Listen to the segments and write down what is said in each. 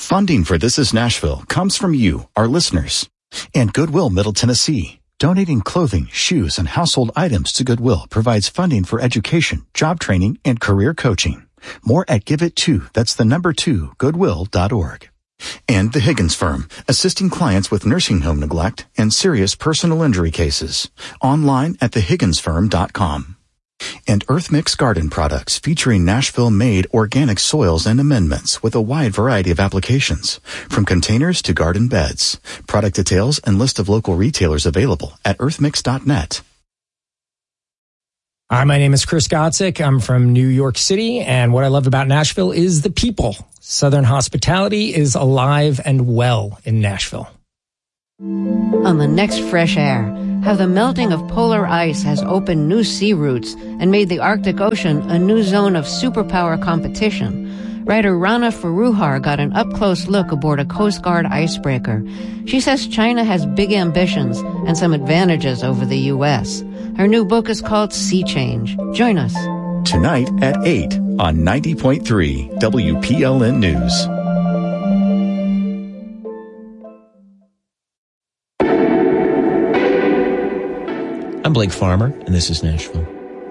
Funding for This Is Nashville comes from you, our listeners, and Goodwill Middle Tennessee. Donating clothing, shoes, and household items to Goodwill provides funding for education, job training, and career coaching. More at GiveIt2, that's the number 2, goodwill.org. And the Higgins Firm, assisting clients with nursing home neglect and serious personal injury cases. Online at thehigginsfirm.com. And Earth Mix Garden Products, featuring Nashville-made organic soils and amendments with a wide variety of applications, from containers to garden beds. Product details and list of local retailers available at earthmix.net. Hi, my name is Chris Gotzik. I'm from New York City, and what I love about Nashville is the people. Southern hospitality is alive and well in Nashville. On the next Fresh Air, how the melting of polar ice has opened new sea routes and made the Arctic Ocean a new zone of superpower competition. Writer Rana Foroohar got an up-close look aboard a Coast Guard icebreaker. She says China has big ambitions and some advantages over the U.S. Her new book is called Sea Change. Join us. Tonight at 8 on 90.3 WPLN News. I'm Blake Farmer, and this is Nashville.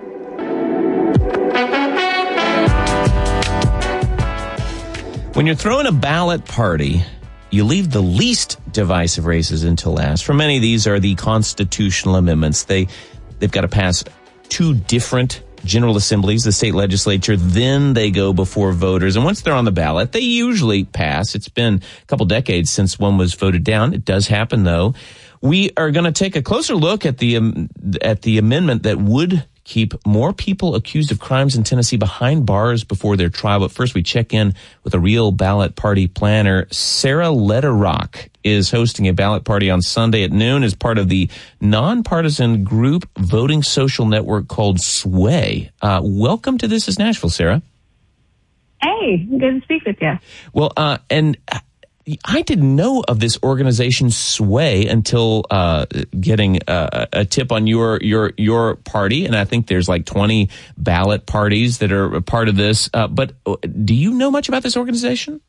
When you're throwing a ballot party, you leave the least divisive races until last. For many, these are the constitutional amendments. They've got to pass 2 different general assemblies, the state legislature, then they go before voters. And once they're on the ballot, they usually pass. It's been a couple decades since one was voted down. It does happen, though. We are going to take a closer look at the amendment that would keep more people accused of crimes in Tennessee behind bars before their trial. But first, we check in with a real ballot party planner. Sarah Letterock is hosting a ballot party on Sunday at noon as part of the nonpartisan group voting social network called Sway. Welcome to This Is Nashville, Sarah. Hey, good to speak with you. Well, and I didn't know of this organization Sway until getting a tip on your party, and I think there's like 20 ballot parties that are a part of this. But do you know much about this organization?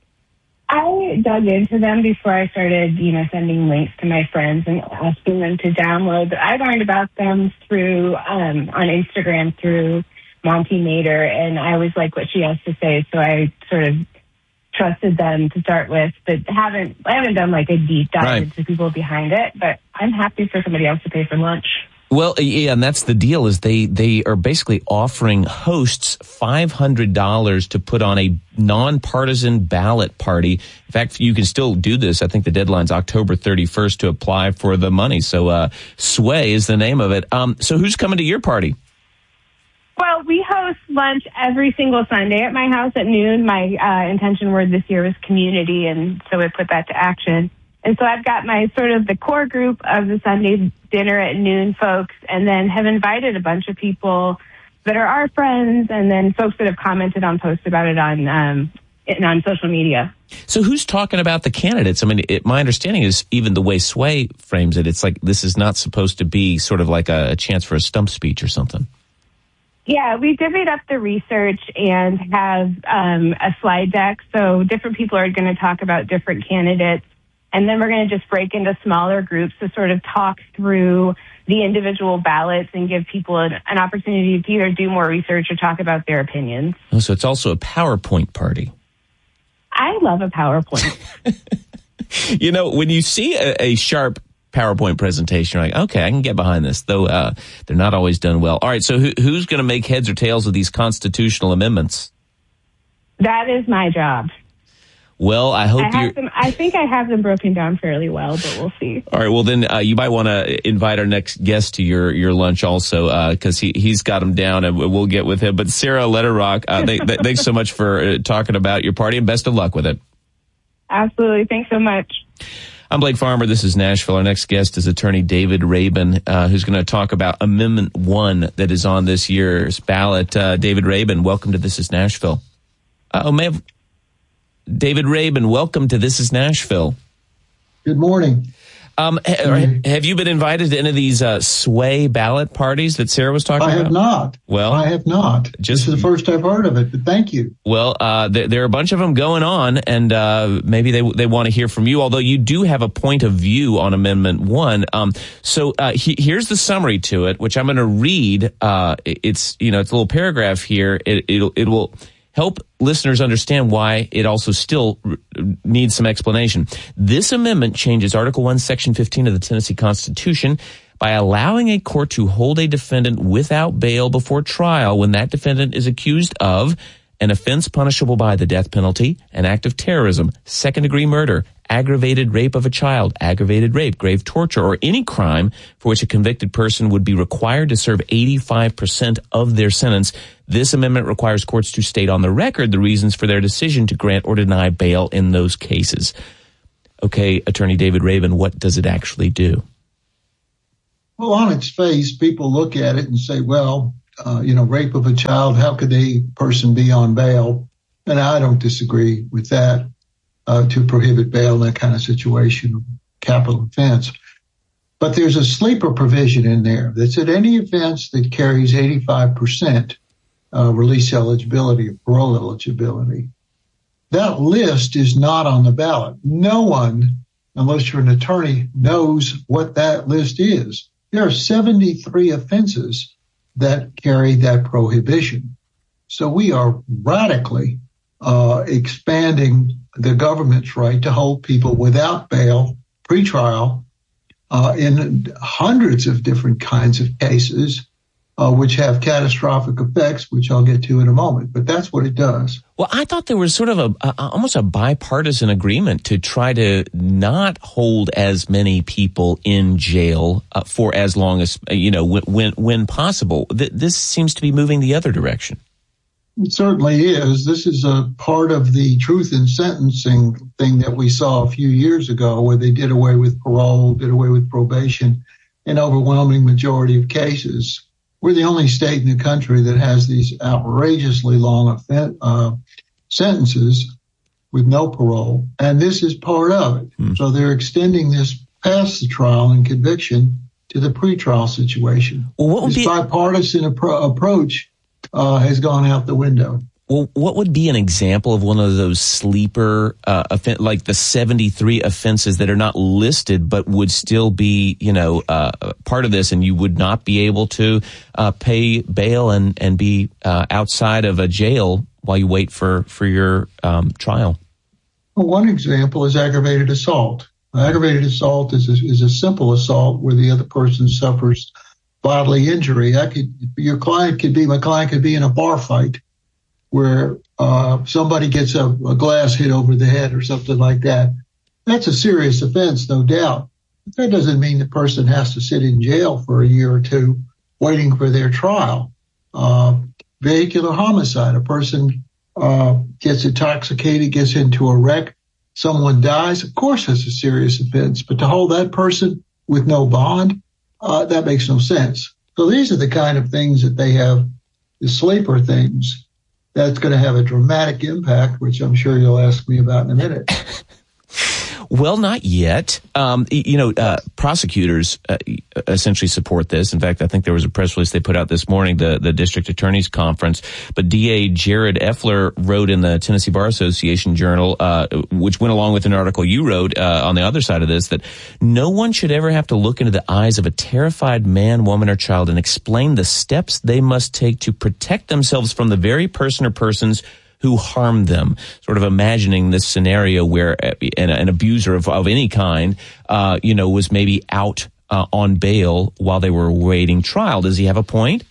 I dug into them before I started, sending links to my friends and asking them to download. But I learned about them through on Instagram through Monty Nader, and I always like what she has to say, so I sort of trusted them to start with, but I haven't done like a deep dive into people behind it, but I'm happy for somebody else to pay for lunch. Well, yeah, and that's the deal is they are basically offering hosts $500 to put on a nonpartisan ballot party. In fact, you can still do this. I think the deadline's October 31st to apply for the money. So Sway is the name of it. So who's coming to your party? Well, we host lunch every single Sunday at my house at noon. My intention word this year was community, and so I put that to action. And so I've got my sort of the core group of the Sunday dinner at noon folks, and then have invited a bunch of people that are our friends, and then folks that have commented on posts about it on social media. So who's talking about the candidates? I mean, my understanding is even the way Sway frames it, it's like this is not supposed to be sort of like a chance for a stump speech or something. Yeah, we divvied up the research and have a slide deck. So different people are going to talk about different candidates. And then we're going to just break into smaller groups to sort of talk through the individual ballots and give people an opportunity to either do more research or talk about their opinions. Oh, so it's also a PowerPoint party. I love a PowerPoint. When you see a sharp PowerPoint presentation, you're like, okay, I can get behind this, though they're not always done well. All right, so who's going to make heads or tails of these constitutional amendments? That is my job. Well, I hope I think I have them broken down fairly well, but we'll see. All right, well, then you might want to invite our next guest to your lunch also, because he's got them down, and we'll get with him. But Sarah Letterock, thanks so much for talking about your party, and best of luck with it. Absolutely. Thanks so much. I'm Blake Farmer. This is Nashville. Our next guest is attorney David Rabin, who's going to talk about Amendment 1 that is on this year's ballot. David Rabin, welcome to This is Nashville. David Rabin, welcome to This is Nashville. Good morning. Have you been invited to any of these sway ballot parties that Sarah was talking about? I have not. Well, I have not. This is the first I've heard of it, but thank you. Well, there are a bunch of them going on, and maybe they want to hear from you, although you do have a point of view on Amendment 1. So here's the summary to it, which I'm going to read. It's a little paragraph here. It will help listeners understand why it also still needs some explanation. This amendment changes Article 1, Section 15 of the Tennessee Constitution by allowing a court to hold a defendant without bail before trial when that defendant is accused of an offense punishable by the death penalty, an act of terrorism, second-degree murder, aggravated rape of a child, aggravated rape, grave torture, or any crime for which a convicted person would be required to serve 85% of their sentence. This amendment requires courts to state on the record the reasons for their decision to grant or deny bail in those cases. Okay, Attorney David Raven, what does it actually do? Well, on its face, people look at it and say, well, rape of a child, how could a person be on bail? And I don't disagree with that, to prohibit bail in that kind of situation, capital offense. But there's a sleeper provision in there that said any offense that carries 85% release eligibility or parole eligibility. That list is not on the ballot. No one, unless you're an attorney, knows what that list is. There are 73 offenses that carry that prohibition. So we are radically expanding the government's right to hold people without bail, pretrial, in hundreds of different kinds of cases, which have catastrophic effects, which I'll get to in a moment. But that's what it does. Well, I thought there was sort of almost a bipartisan agreement to try to not hold as many people in jail for as long as, when possible. This seems to be moving the other direction. It certainly is. This is a part of the truth in sentencing thing that we saw a few years ago, where they did away with parole, did away with probation in overwhelming majority of cases. We're the only state in the country that has these outrageously long sentences with no parole, and this is part of it. So they're extending this past the trial and conviction to the pretrial situation. Well, this bipartisan approach has gone out the window. Well, what would be an example of one of those sleeper like the 73 offenses that are not listed but would still be, part of this, and you would not be able to pay bail and be outside of a jail while you wait for your trial? Well, one example is aggravated assault. Aggravated assault is a simple assault where the other person suffers bodily injury. My client could be in a bar fight where somebody gets a glass hit over the head or something like that. That's a serious offense, no doubt. But that doesn't mean the person has to sit in jail for a year or two waiting for their trial. Vehicular homicide, a person gets intoxicated, gets into a wreck, someone dies, of course that's a serious offense. But to hold that person with no bond, that makes no sense. So these are the kind of things that they have, the sleeper things, that's going to have a dramatic impact, which I'm sure you'll ask me about in a minute. Well, not yet. Prosecutors essentially support this. In fact, I think there was a press release they put out this morning, the District Attorney's Conference. But DA Jared Effler wrote in the Tennessee Bar Association Journal, which went along with an article you wrote on the other side of this, that no one should ever have to look into the eyes of a terrified man, woman, or child and explain the steps they must take to protect themselves from the very person or persons who harmed them. Sort of imagining this scenario where an abuser of any kind, was maybe out on bail while they were awaiting trial. Does he have a point?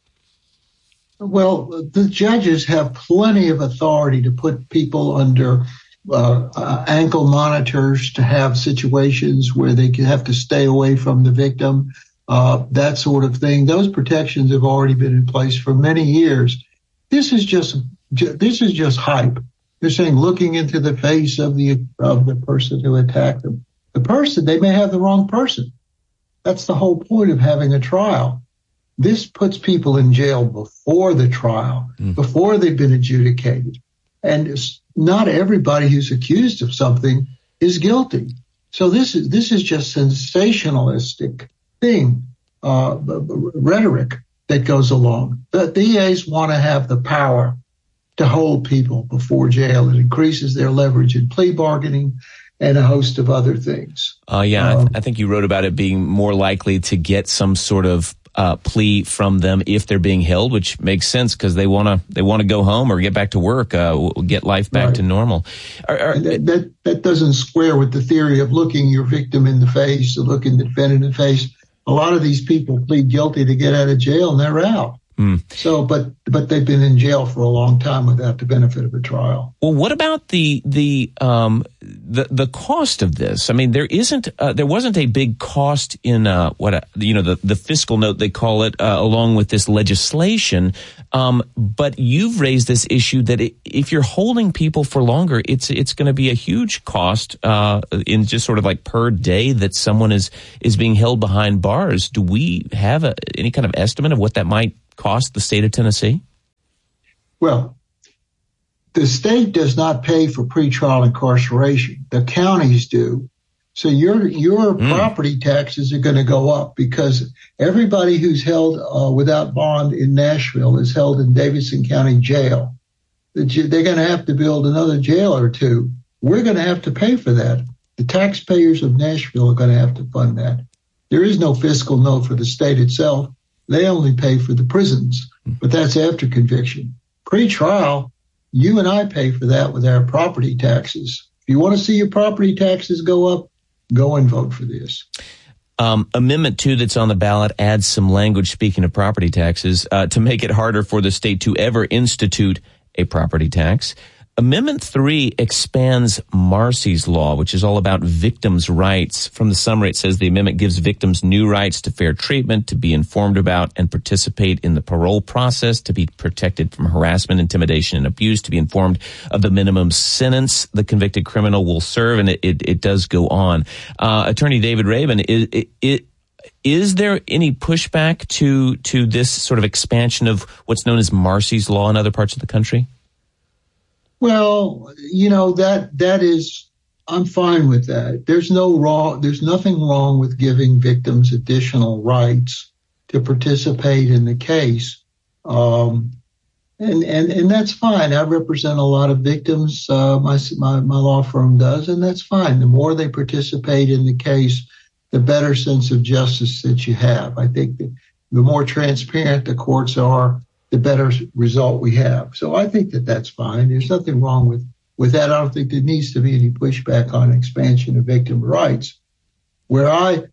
Well, the judges have plenty of authority to put people under ankle monitors, to have situations where they can have to stay away from the victim, that sort of thing. Those protections have already been in place for many years. This is just hype. They're saying looking into the face of the person who attacked them. The person, they may have the wrong person. That's the whole point of having a trial. This puts people in jail before the trial, before they've been adjudicated. And not everybody who's accused of something is guilty. So this is just sensationalistic thing, rhetoric that goes along. The DAs want to have the power to hold people before jail. It increases their leverage in plea bargaining and a host of other things. I think you wrote about it being more likely to get some sort of plea from them if they're being held, which makes sense because they want to go home or get back to work, get life back to normal. That doesn't square with the theory of looking your victim in the face, or looking the defendant in the face. A lot of these people plead guilty to get out of jail and they're out. So, but they've been in jail for a long time without the benefit of a trial. Well, what about the cost of this? I mean, there wasn't a big cost in the fiscal note they call it along with this legislation. But you've raised this issue that if you're holding people for longer, it's going to be a huge cost in just sort of like per day that someone is being held behind bars. Do we have any kind of estimate of what that might cost the state of Tennessee? Well, the state does not pay for pretrial incarceration. The counties do. So your property taxes are going to go up because everybody who's held without bond in Nashville is held in Davidson County Jail. They're going to have to build another jail or two. We're going to have to pay for that. The taxpayers of Nashville are going to have to fund that. There is no fiscal note for the state itself. They only pay for the prisons, but that's after conviction. Pre-trial, you and I pay for that with our property taxes. If you want to see your property taxes go up, go and vote for this. Amendment 2 that's on the ballot adds some language, speaking of property taxes, to make it harder for the state to ever institute a property tax. Amendment 3 expands Marsy's Law, which is all about victims' rights. From the summary, it says the amendment gives victims new rights to fair treatment, to be informed about and participate in the parole process, to be protected from harassment, intimidation, and abuse, to be informed of the minimum sentence the convicted criminal will serve, and it does go on. Attorney David Rabin, is there any pushback to this sort of expansion of what's known as Marsy's Law in other parts of the country? Well, that is, I'm fine with that. There's nothing wrong with giving victims additional rights to participate in the case. And that's fine. I represent a lot of victims. My law firm does, and that's fine. The more they participate in the case, the better sense of justice that you have. I think that the more transparent the courts are, the better result we have. So I think that that's fine. There's nothing wrong with that. I don't think there needs to be any pushback on expansion of victim rights. Where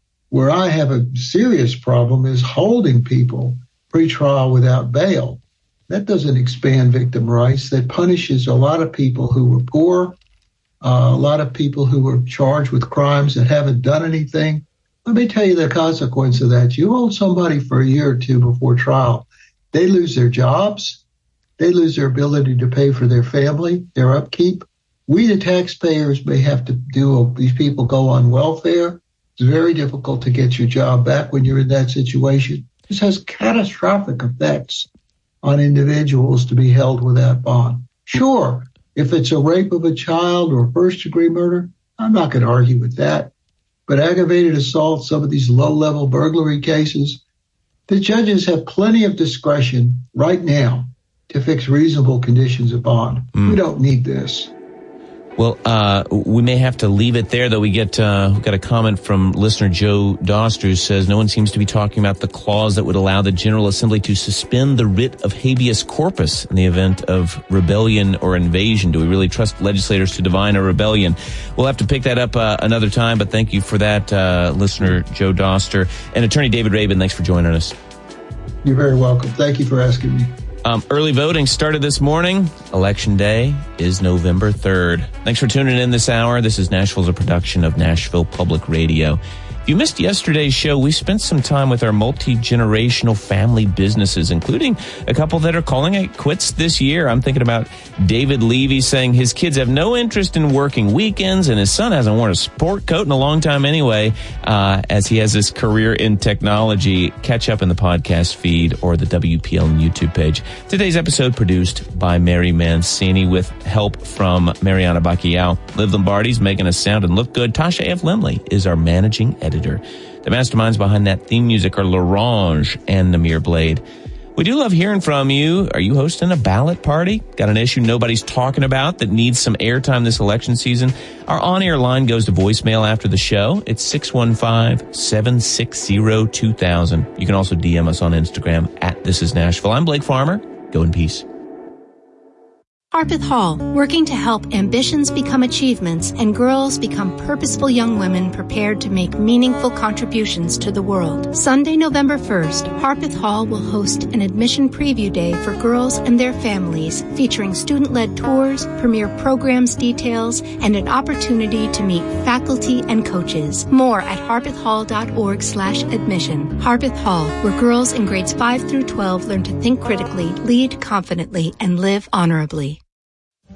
I have a serious problem is holding people pretrial without bail. That doesn't expand victim rights. That punishes a lot of people who were poor, a lot of people who were charged with crimes that haven't done anything. Let me tell you the consequence of that. You hold somebody for a year or two before trial. They lose their jobs. They lose their ability to pay for their family, their upkeep. We, the taxpayers, may have to these people go on welfare. It's very difficult to get your job back when you're in that situation. This has catastrophic effects on individuals to be held without bond. Sure, if it's a rape of a child or first-degree murder, I'm not going to argue with that. But aggravated assault, some of these low-level burglary cases, the judges have plenty of discretion right now to fix reasonable conditions of bond. We don't need this. Well, we may have to leave it there, though. We got a comment from listener Joe Doster, who says no one seems to be talking about the clause that would allow the General Assembly to suspend the writ of habeas corpus in the event of rebellion or invasion. Do we really trust legislators to divine a rebellion? We'll have to pick that up another time, but thank you for that, listener Joe Doster. And Attorney David Rabin, thanks for joining us. You're very welcome. Thank you for asking me. Early voting started this morning. Election Day is November 3rd. Thanks for tuning in this hour. This is Nashville's a production of Nashville Public Radio. If you missed yesterday's show, we spent some time with our multi-generational family businesses, including a couple that are calling it quits this year. I'm thinking about David Levy saying his kids have no interest in working weekends, and his son hasn't worn a sport coat in a long time anyway, as he has this career in technology. Catch up in the podcast feed or the WPL YouTube page. Today's episode produced by Mary Mancini with help from Mariana Bacchiao. Liv Lombardi's making us sound and look good. Tasha F. Lemley is our managing editor. The masterminds behind that theme music are L'Orange and Namir Blade. We do love hearing from you. Are you hosting a ballot party? Got an issue nobody's talking about that needs some airtime this election season? Our on-air line goes to voicemail after the show. It's 615-760-2000. You can also DM us on Instagram at This Is Nashville. I'm Blake Farmer. Go in peace. Harpeth Hall, working to help ambitions become achievements and girls become purposeful young women prepared to make meaningful contributions to the world. Sunday, November 1st, Harpeth Hall will host an admission preview day for girls and their families, featuring student-led tours, premier programs details, and an opportunity to meet faculty and coaches. More at harpethhall.org/admission. Harpeth Hall, where girls in grades 5 through 12 learn to think critically, lead confidently, and live honorably.